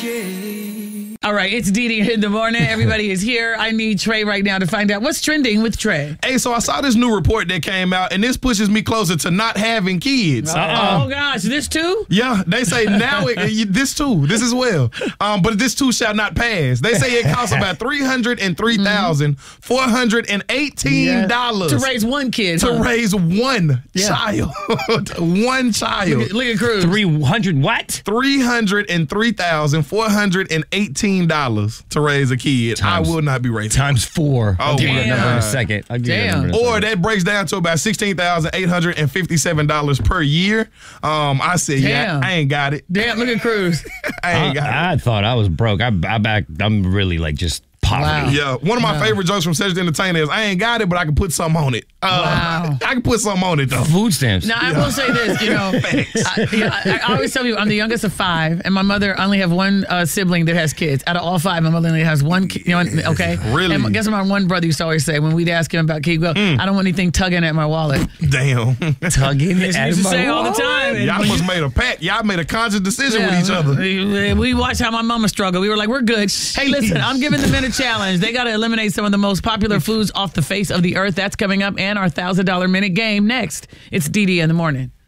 All right, it's Dee Dee in the morning. Everybody is here. I need Trey right now to find out what's trending with Trey. Hey, so I saw this new report that came out, and this pushes me closer to not having kids. Oh, gosh, this too? Yeah, they say now this too, this as well. But this too shall not pass. They say it costs about $303,418 to raise one kid. to raise one child. One child. Look at Cruz. 300 what? $303,418 to raise a kid. I will not be raising. Times 4. Oh, I'll give you that my number in a God. second. Or that breaks down to about $16,857 per year. I said, Damn. I ain't got it. Damn, look at Cruz. I ain't got it. I thought I was broke. I'm really like just poverty. Wow. Yeah, one of my favorite jokes from Cedric the Entertainer is, I ain't got it, but I can put something on it. Wow. I can put something on it, though. Food stamps. Now, I will say this, I always tell you, I'm the youngest of 5, and my mother only have one sibling that has kids. Out of all 5, my mother only has one kid, okay? Really? And guess what my one brother used to always say when we'd ask him about kids, he'd go, I don't want anything tugging at my wallet. Damn. Tugging He used to say all the time. And Y'all when must made a pact. Y'all made a conscious decision with each other. We watched how my mama struggled. We were like, we're good. Hey, listen, I'm giving the men a challenge. They got to eliminate some of the most popular foods off the face of the earth. That's coming up, and our $1,000 minute game next. It's Dee Dee in the morning.